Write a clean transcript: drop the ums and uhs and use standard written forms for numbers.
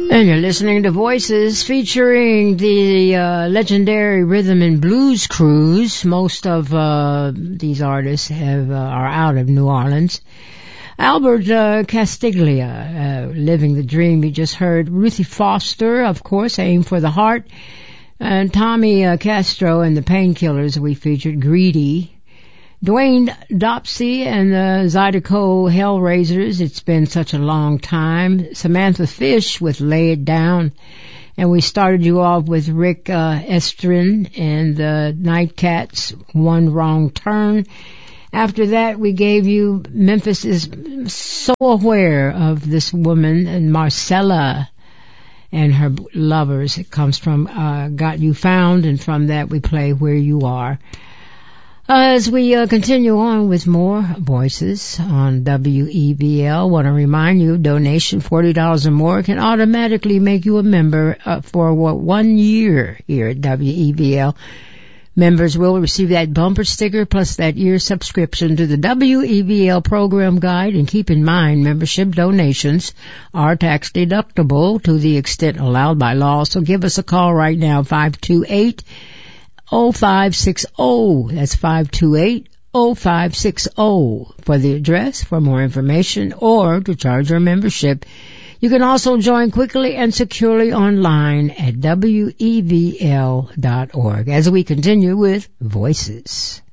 And you're listening to Voices featuring the legendary Rhythm and Blues Cruise. Most of these artists are out of New Orleans. Albert Castiglia, Living the Dream. You just heard Ruthie Foster, of course, Aim for the Heart. And Tommy Castro and the Painkillers we featured, Greedy. Dwayne Dopsy and the Zydeco Hellraisers, It's Been Such a Long Time. Samantha Fish with Lay It Down. And we started you off with Rick Estrin and the Nightcats, One Wrong Turn. After that, we gave you Memphis is So Aware of this woman, and Marcella and her lovers. It comes from Got You Found, and from that we play Where You Are. As we continue on with more Voices on WEVL, want to remind you, donation $40 or more can automatically make you a member for 1 year here at WEVL. Members will receive that bumper sticker plus that year's subscription to the WEVL program guide. And keep in mind, membership donations are tax deductible to the extent allowed by law. So give us a call right now, 528-0560. That's 528-0560 for the address, for more information, or to charge your membership. You can also join quickly and securely online at WEVL.org as we continue with Voices.